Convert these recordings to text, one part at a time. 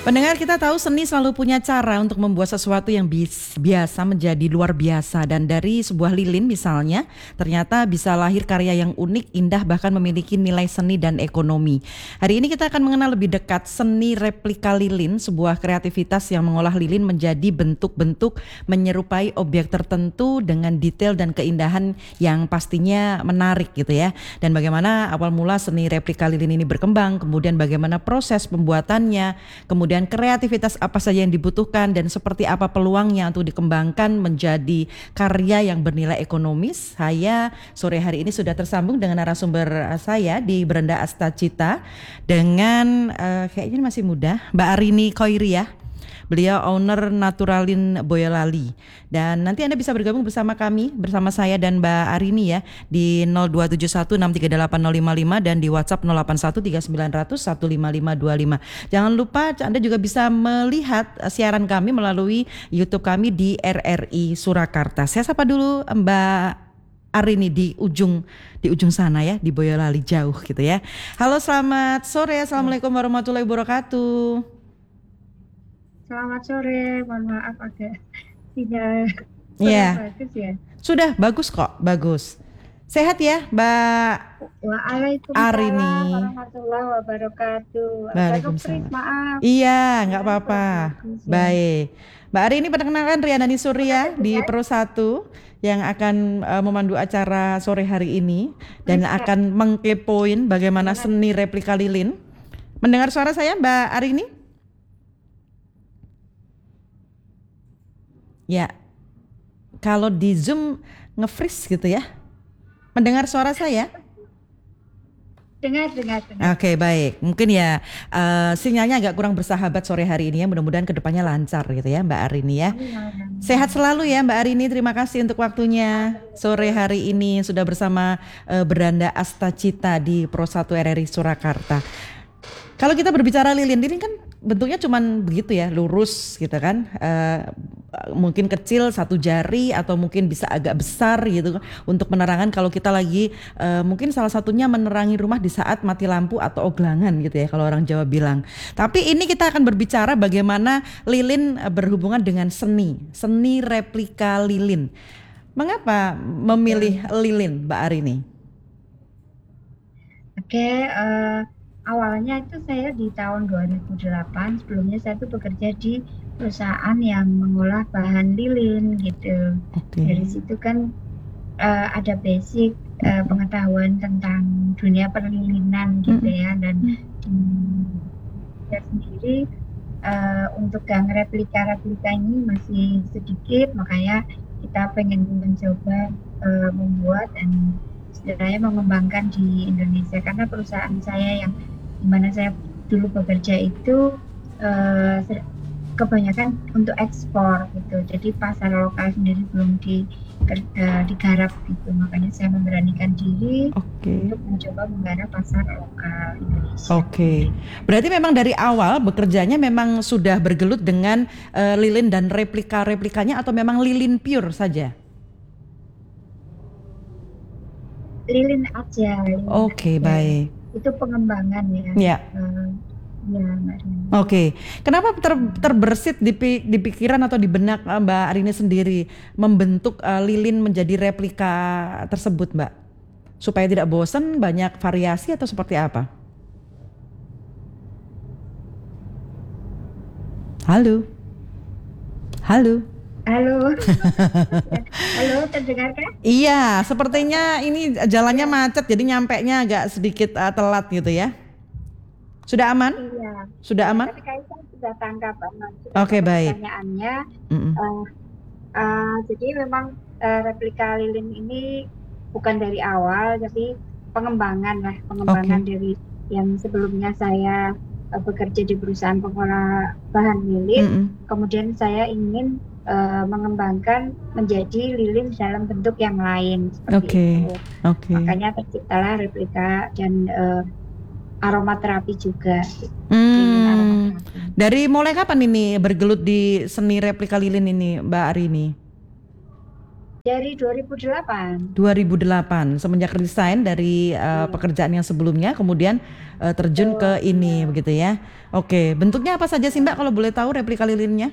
Pendengar, kita tahu seni selalu punya cara untuk membuat sesuatu yang biasa menjadi luar biasa. Dan dari sebuah lilin misalnya, ternyata bisa lahir karya yang unik, indah, bahkan memiliki nilai seni dan ekonomi. Hari ini kita akan mengenal lebih dekat seni replika lilin, sebuah kreativitas yang mengolah lilin menjadi bentuk-bentuk menyerupai objek tertentu dengan detail dan keindahan yang pastinya menarik gitu ya. Dan bagaimana awal mula seni replika lilin ini berkembang, kemudian bagaimana proses pembuatannya, kemudian kreativitas apa saja yang dibutuhkan dan seperti apa peluangnya untuk dikembangkan menjadi karya yang bernilai ekonomis. Saya sore hari ini sudah tersambung dengan narasumber saya di Beranda Astacita dengan kayaknya masih muda, Mbak Arini Khoiri ya. Beliau owner Naturalin Boyolali. Dan nanti Anda bisa bergabung bersama kami, bersama saya dan Mbak Arini ya di 0271638055 dan di WhatsApp 081390015525. Jangan lupa Anda juga bisa melihat siaran kami melalui YouTube kami di RRI Surakarta. Saya sapa dulu Mbak Arini di ujung sana ya, di Boyolali jauh gitu ya. Halo, selamat sore. Assalamualaikum warahmatullahi wabarakatuh. Selamat sore, mohon maaf agak tidak kurang Iya, bagus ya. sudah bagus kok, bagus. Sehat ya, Mbak Waalaikumsalam Arini. warahmatullahi wabarakatuh. Agak nge-freeze, Waalaikumsalam. maaf. Iya, nggak Kirain apa-apa. kurang bagus ya. Baik. Mbak Arini, perkenalkan Rianani Udah Surya di terdengar? Pro 1 yang akan memandu acara sore hari ini dan Bisa. akan mengkepoin bagaimana Gimana? seni replika lilin. Mendengar suara saya, Mbak Arini? Ya, kalau di Zoom nge-freeze gitu ya. Mendengar suara saya? Dengar, dengar, dengar. Oke, baik. Mungkin ya sinyalnya agak kurang bersahabat sore hari ini ya. Mudah-mudahan kedepannya lancar gitu ya Mbak Arini ya. Amin, amin, Sehat amin. selalu ya Mbak Arini. Terima kasih untuk waktunya sore hari ini sudah bersama Beranda Astacita di Pro 1 RRI Surakarta. Kalau kita berbicara lilin, lilin kan bentuknya cuman begitu ya, lurus gitu kan. Mungkin kecil satu jari atau mungkin bisa agak besar gitu untuk penerangan kalau kita lagi mungkin salah satunya menerangi rumah di saat mati lampu atau oglangan gitu ya kalau orang Jawa bilang. Tapi ini kita akan berbicara bagaimana lilin berhubungan dengan seni, seni replika lilin. Mengapa Oke, memilih lilin, Mbak Arini? oke. Awalnya itu saya di tahun 2008. Sebelumnya saya tuh bekerja di perusahaan yang mengolah bahan lilin gitu. Dari Oke. situ kan ada basic pengetahuan tentang dunia perlilinan gitu Mm-mm. ya, dan saya sendiri untuk gang replika-replika ini masih sedikit, makanya kita pengen mencoba membuat dan istilahnya mengembangkan di Indonesia, karena perusahaan saya yang dimana saya dulu bekerja itu eh, kebanyakan untuk ekspor gitu. Jadi pasar lokal sendiri belum digarap gitu. Makanya saya memberanikan diri Oke. untuk mencoba menggarap pasar lokal Indonesia Oke, sendiri. berarti memang dari awal bekerjanya memang sudah bergelut dengan lilin dan replika-replikanya atau memang lilin pure saja? Lilin Oke, aja. baik. Itu pengembangan ya. Ya, Eh, ya, Mbak Rini. oke. Kenapa terbersit di pikiran atau di benak Mbak Arini sendiri membentuk lilin menjadi replika tersebut, Mbak? Supaya tidak bosan, banyak variasi atau seperti apa? Halo, halo. Halo, halo, terdengarkan? Iya, sepertinya ini jalannya Ya, macet jadi nyampainya agak sedikit telat gitu ya. Sudah aman? iya. Sudah Ya, aman? tapi kayaknya saya sudah Oke, tangkap baik. pertanyaannya. Mm-mm. Eh, jadi memang replika lilin ini bukan dari awal, tapi pengembangan lah, pengembangan Oke. dari yang sebelumnya saya bekerja di perusahaan pengolah bahan lilin, Mm-mm. kemudian saya ingin mengembangkan menjadi lilin dalam bentuk yang lain seperti Oke. itu. Oke. Makanya terciptalah replika dan aromaterapi juga, lilin Hmm, aromaterapi. dari mulai kapan ini bergelut di seni replika lilin ini, Mbak Arini? Dari 2008. 2008 semenjak resign dari Iya. pekerjaan yang sebelumnya, kemudian terjun Betul, ke ini iya. begitu ya. Oke, bentuknya apa saja sih Mbak kalau boleh tahu replika lilinnya?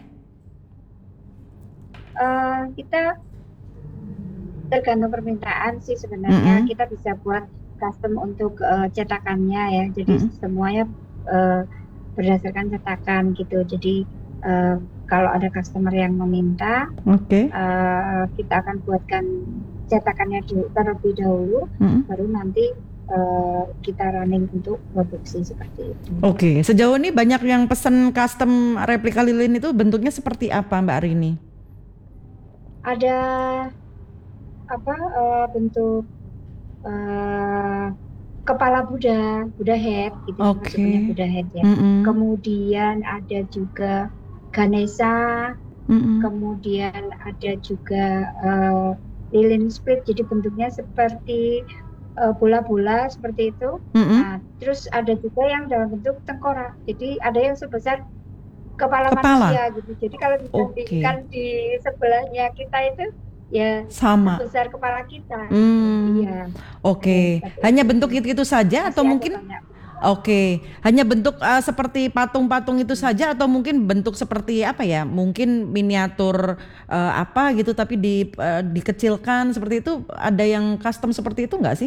Kita tergantung permintaan sih sebenarnya. Mm-mm, Kita bisa buat custom untuk cetakannya ya. Jadi mm-mm. semuanya eh, berdasarkan cetakan gitu. Jadi eh, kalau ada customer yang meminta, Oke. kita akan buatkan cetakannya terlebih dahulu, Mm-mm. baru nanti kita running untuk produksi seperti itu. Oke, sejauh ini banyak yang pesen custom replika lilin itu bentuknya seperti apa Mbak Rini? Ada apa bentuk eh, kepala Buddha, Buddha head gitu sih masuknya Oke. Buddha head ya. Mm-mm, Kemudian ada juga Ganesha, mm-mm, kemudian ada juga eh, lilin split, jadi bentuknya seperti bola-bola seperti itu. mm-mm. Nah, terus ada juga yang dalam bentuk tengkorak. Jadi ada yang sebesar kepala Kepala. manusia gitu. Jadi kalau Oke. dibandingkan di sebelahnya kita itu ya Sama. sebesar kepala kita gitu. Hmm. Iya, ada yang Oke. seperti Hanya itu. bentuk itu saja atau Masih ada mungkin banyak. oke, hanya bentuk seperti patung-patung itu saja atau mungkin bentuk seperti apa ya? Mungkin miniatur apa gitu tapi dikecilkan seperti itu. Ada yang custom seperti itu nggak sih?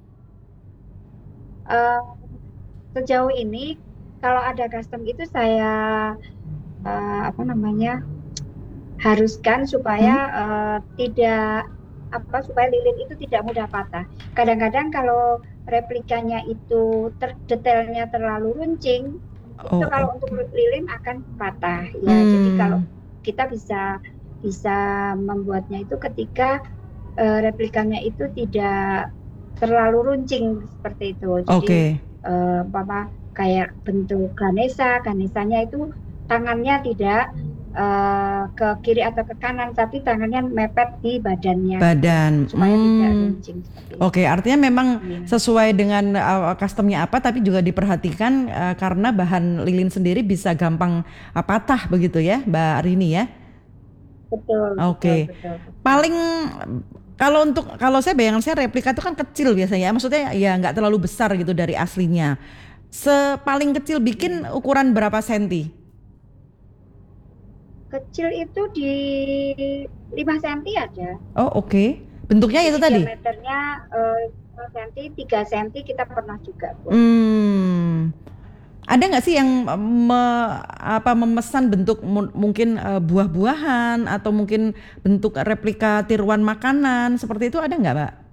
Eh, Sejauh ini kalau ada custom itu saya apa namanya haruskan supaya Hmm? tidak apa supaya lilin itu tidak mudah patah. Kadang-kadang kalau replikanya itu detailnya terlalu runcing, itu Oh, kalau untuk oke. lilin akan patah ya. Jadi kalau Hmm, kita bisa bisa membuatnya itu ketika replikanya itu tidak terlalu runcing seperti itu. Jadi oke. apa kayak bentuk Ganesha, Ganesanya itu tangannya tidak ke kiri atau ke kanan, tapi tangannya mepet di badannya gitu, Badan. supaya tidak runcing seperti itu. Oke, artinya memang Iya, sesuai dengan customnya apa, tapi juga diperhatikan karena bahan lilin sendiri bisa gampang patah begitu ya, Mbak Rini ya. betul, betul, Oke, betul, betul. paling kalau saya bayangan saya replika itu kan kecil biasanya, maksudnya ya nggak terlalu besar gitu dari aslinya. Sepaling kecil bikin Iya. ukuran berapa senti? Kecil itu di 5 cm ada. Oh oke, bentuknya itu Jadi tadi. diameternya 5 cm, 3 cm kita pernah juga buat. Hmm. Ada nggak sih yang memesan bentuk mungkin buah-buahan atau mungkin bentuk replika tiruan makanan seperti itu ada nggak, Mbak?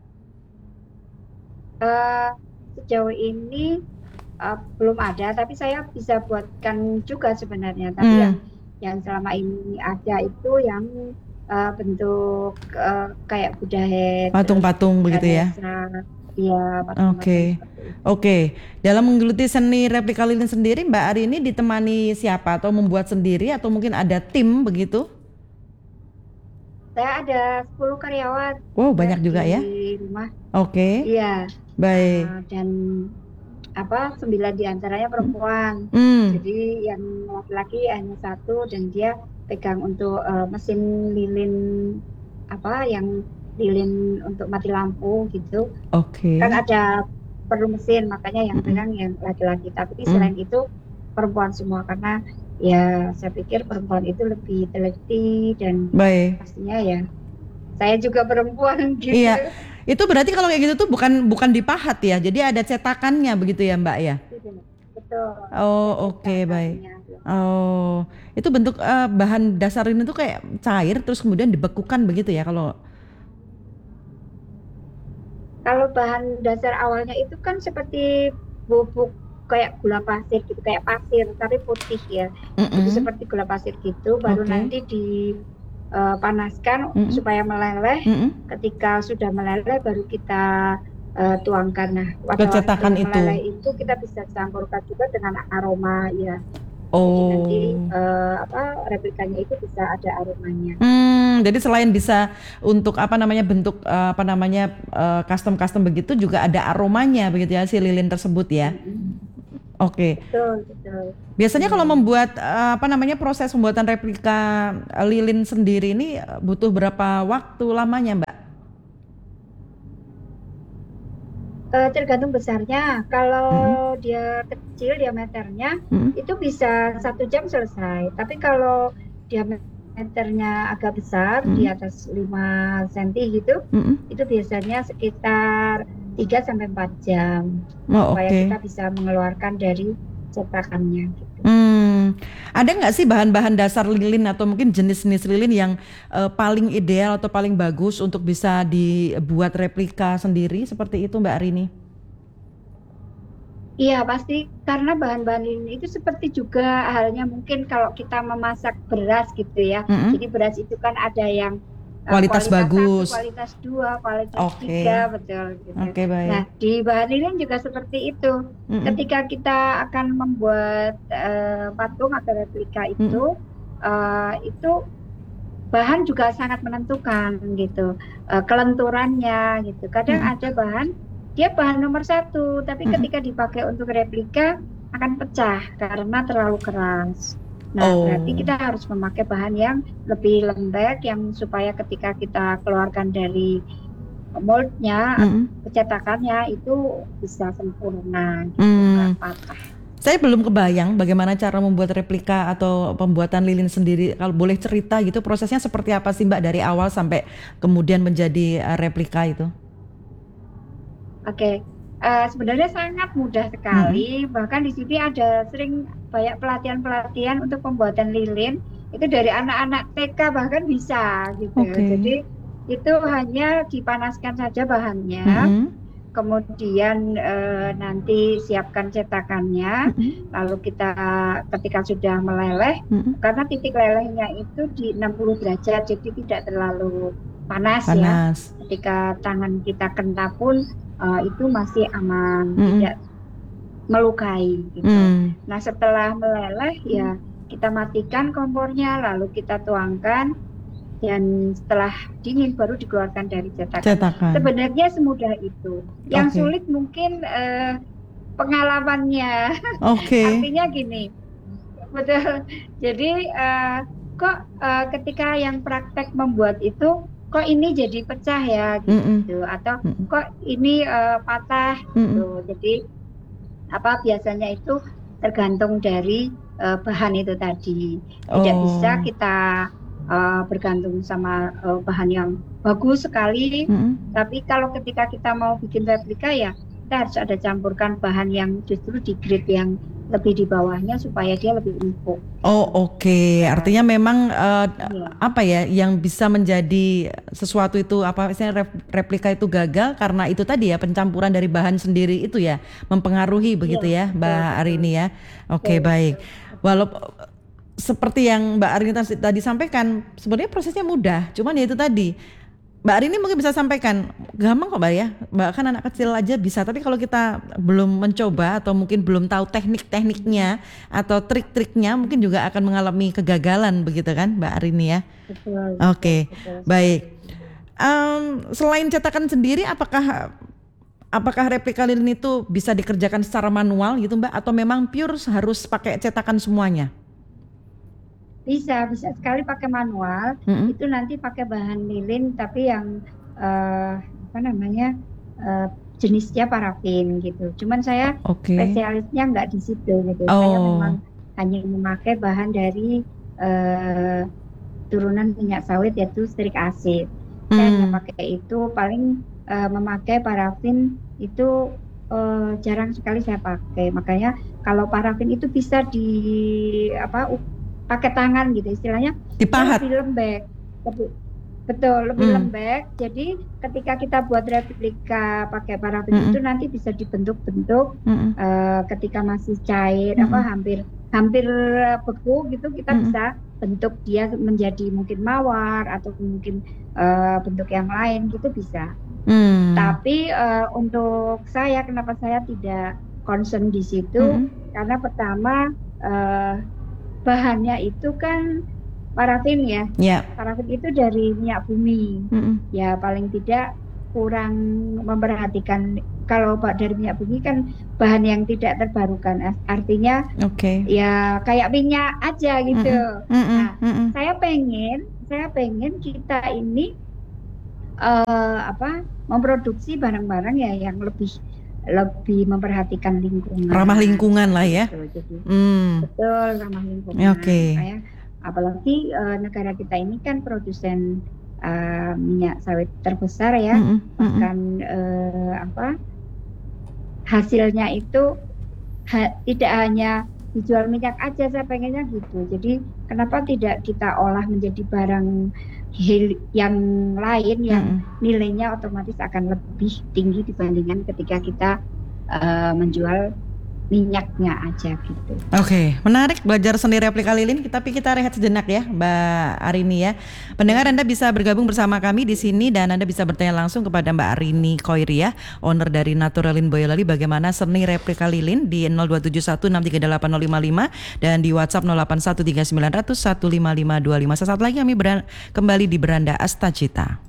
Eh, Sejauh ini belum ada, tapi saya bisa buatkan juga sebenarnya. Tapi Hmm, yang selama ini ada itu yang bentuk kayak Buddha head, terus patung-patung begitu ya. Ganesha, ya patung-patung Oke. seperti itu. Oke. Dalam menggeluti seni replika lilin sendiri, Mbak Ari ini ditemani siapa atau membuat sendiri atau mungkin ada tim begitu? Saya ada 10 karyawan Wow, ya banyak di juga ya. rumah. Oke. Iya, Baik. dan apa 9 diantaranya perempuan. Hmm. Jadi yang laki-laki hanya satu dan dia pegang untuk mesin lilin apa yang lilin untuk mati lampu gitu. Kan Oke. ada perlu mesin, makanya yang Mm-mm. pegang yang laki-laki. Tapi Mm. selain itu perempuan semua karena ya saya pikir perempuan itu lebih teliti dan Baik. pastinya ya saya juga perempuan gitu. Iya, itu berarti kalau kayak gitu tuh bukan bukan dipahat ya, jadi ada cetakannya begitu ya Mbak ya? Gitu. Betul, Oh ada oke baik. cetakannya. Oh itu bentuk bahan dasar ini tuh kayak cair terus kemudian dibekukan begitu ya kalau. Kalau bahan dasar awalnya itu kan seperti bubuk kayak gula pasir gitu, kayak pasir tapi putih ya. Jadi Mm-mm. seperti gula pasir gitu, baru Oke. nanti dipanaskan Mm-mm. supaya meleleh. Mm-mm. Ketika sudah meleleh, baru kita tuangkan. Nah, pada waktu Kecetakan itu. meleleh itu kita bisa campurkan juga dengan aroma ya. Jadi nanti Oh. apa replikanya itu bisa ada aromanya. Jadi selain bisa untuk apa namanya bentuk apa namanya custom begitu juga ada aromanya begitu ya si lilin tersebut ya. Mm-mm. Oke. Betul, betul. Biasanya Iya. kalau membuat apa namanya proses pembuatan replika lilin sendiri ini butuh berapa waktu lamanya, Mbak? Tergantung besarnya. Kalau Mm-mm. dia kecil diameternya Mm-mm. itu bisa 1 jam selesai. Tapi kalau diameternya agak besar di Mm-mm. atas 5 cm gitu, Mm-mm. itu biasanya sekitar 3 sampai 4 jam Oh, supaya kita oke. bisa mengeluarkan dari cetakannya gitu. Ada nggak sih bahan-bahan dasar lilin atau mungkin jenis-jenis lilin yang paling ideal atau paling bagus untuk bisa dibuat replika sendiri seperti itu Mbak Arini? Iya, pasti karena bahan-bahan ini itu seperti juga halnya mungkin kalau kita memasak beras gitu ya. Mm-mm. Jadi beras itu kan ada yang Kualitas kualitas satu, bagus. kualitas dua, kualitas tiga, Oke, betul gitu. oke Nah, baik. di bahan lilin juga seperti itu. Mm-mm. Ketika kita akan membuat patung atau replika Mm-mm. itu bahan juga sangat menentukan gitu. Kelenturannya gitu. Kadang Mm-mm. ada bahan dia bahan nomor satu, tapi Mm-mm. ketika dipakai untuk replika akan pecah karena terlalu keras. Nah, berarti Oh. kita harus memakai bahan yang lebih lembek yang supaya ketika kita keluarkan dari moldnya atau Mm-mm. cetakannya itu bisa sempurna gitu, nggak Hmm. patah. Saya belum kebayang bagaimana cara membuat replika atau pembuatan lilin sendiri. Kalau boleh cerita gitu prosesnya seperti apa sih Mbak dari awal sampai kemudian menjadi replika itu? Oke, sebenarnya sangat mudah Mm-mm. sekali. Bahkan di sini ada sering banyak pelatihan-pelatihan untuk pembuatan lilin. Itu dari anak-anak TK bahkan bisa gitu. Oke. Jadi itu hanya dipanaskan saja bahannya, Mm-mm. kemudian nanti siapkan cetakannya, Mm-mm. lalu kita ketika sudah meleleh, Mm-mm. karena titik lelehnya itu di 60 derajat, jadi tidak terlalu panas ya. Panas. Ketika tangan kita kena pun itu masih aman, Mm-mm. tidak melukai gitu. Mm. Nah, setelah meleleh ya kita matikan kompornya, lalu kita tuangkan dan setelah dingin baru dikeluarkan dari cetakan. Cetakan. Sebenarnya semudah itu. Yang Oke. sulit mungkin pengalamannya. Oke. Artinya gini, betul. Jadi kok ketika yang praktek membuat itu kok ini jadi pecah ya Mm-mm. gitu atau Mm-mm. kok ini patah Mm-mm. gitu. Jadi apa biasanya itu tergantung dari bahan itu tadi. Tidak bisa Oh. kita bergantung sama bahan yang bagus sekali. Mm-mm. Tapi kalau ketika kita mau bikin replika ya kita harus ada campurkan bahan yang justru di grade yang lebih di bawahnya supaya dia lebih empuk. Oh, oke. Nah, Artinya memang iya, apa ya yang bisa menjadi sesuatu itu apa misalnya replika itu gagal karena itu tadi ya pencampuran dari bahan sendiri itu ya mempengaruhi iya, begitu ya betul, Mbak betul, Arini ya. Oke, betul, baik. betul, betul. Walaupun seperti yang Mbak Arini tadi sampaikan, sebenarnya prosesnya mudah. Cuman ya itu tadi Mbak Arini mungkin bisa sampaikan, gampang kok Mbak ya. Mbak kan anak kecil aja bisa, tapi kalau kita belum mencoba atau mungkin belum tahu teknik-tekniknya atau trik-triknya, mungkin juga akan mengalami kegagalan begitu kan Mbak Arini ya. Betul, betul, Oke, betul sekali. baik. Selain cetakan sendiri, apakah apakah replika lilin itu bisa dikerjakan secara manual gitu Mbak, atau memang pure harus pakai cetakan semuanya? Bisa, bisa sekali pakai manual. Mm-mm. Itu nanti pakai bahan lilin, tapi yang apa namanya eh, jenisnya parafin gitu. Cuman saya Oke. spesialisnya nggak di situ gitu. Saya memang Oh. hanya memakai bahan dari eh, turunan minyak sawit yaitu stearik acid. Saya hanya Hmm. pakai itu. Paling memakai parafin itu jarang sekali saya pakai. Makanya kalau parafin itu bisa di apa pakai tangan gitu istilahnya dia Dipahat. lebih lembek lebih betul lebih Hmm. lembek jadi ketika kita buat replika pakai parafin itu Mm-mm. nanti bisa dibentuk-bentuk Mm-mm. ketika masih cair apa Mm-mm. hampir hampir beku gitu kita Mm-mm. bisa bentuk dia menjadi mungkin mawar atau mungkin bentuk yang lain gitu bisa Hmm. tapi untuk saya kenapa saya tidak concern di situ Mm-mm. karena pertama eh, bahannya itu kan parafin ya. Ya. Parafin itu dari minyak bumi. Mm-mm. Ya paling tidak kurang memperhatikan kalau dari minyak bumi kan bahan yang tidak terbarukan. Artinya Oke. ya kayak minyak aja gitu. Mm-mm. Mm-mm. Nah, Mm-mm. saya pengen kita ini apa memproduksi barang-barang ya yang lebih lebih memperhatikan lingkungan. Ramah lingkungan lah ya. Gitu. Jadi Hmm. betul, ramah lingkungan. Oke. Makanya apalagi negara kita ini kan produsen minyak sawit terbesar ya. Bahkan hasilnya itu tidak hanya dijual minyak aja, saya pengennya gitu. Jadi kenapa tidak kita olah menjadi barang yang lain yang nilainya otomatis akan lebih tinggi dibandingkan ketika kita menjual minyaknya aja gitu. Oke, menarik belajar seni replika lilin. Tapi kita rehat sejenak ya, Mbak Arini ya. Pendengar, Anda bisa bergabung bersama kami di sini dan Anda bisa bertanya langsung kepada Mbak Arini Khoiriah, owner dari Naturalin Boyolali, bagaimana seni replika lilin di 0271638055 dan di WhatsApp 081390015525. Sesaat lagi kami kembali di Beranda Astagita.